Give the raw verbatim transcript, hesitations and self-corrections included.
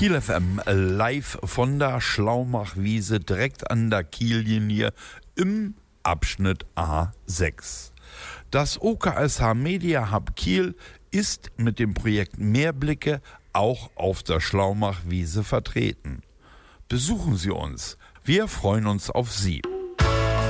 Kiel F M live von der Schlaumachwiese direkt an der Kiellinie im Abschnitt A sechs. Das O K S H Media Hub Kiel ist mit dem Projekt Mehrblicke auch auf der Schlaumachwiese vertreten. Besuchen Sie uns. Wir freuen uns auf Sie.